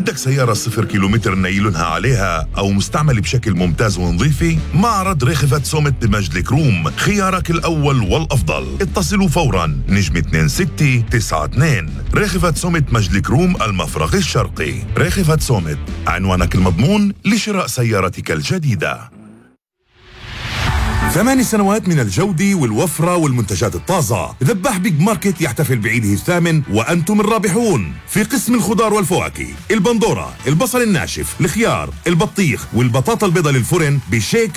بدك سيارة 0 كيلومتر نايلونها عليها أو مستعمل بشكل ممتاز ونظيفة؟ معرض ريخفت سومت بمجد الكروم خيارك الأول والأفضل. اتصلوا فوراً نجم 2692. ريخفت سومت مجد الكروم المفرق الشرقي. ريخفت سومت، عنوانك المضمون لشراء سيارتك الجديدة. 8 سنوات من الجودة والوفرة والمنتجات الطازة. ذباح بيج ماركت يحتفل بعيده الثامن وأنتم الرابحون. في قسم الخضار والفواكه، البندورة، البصل الناشف، الخيار، البطيخ والبطاطا البيضاء للفرن بشيك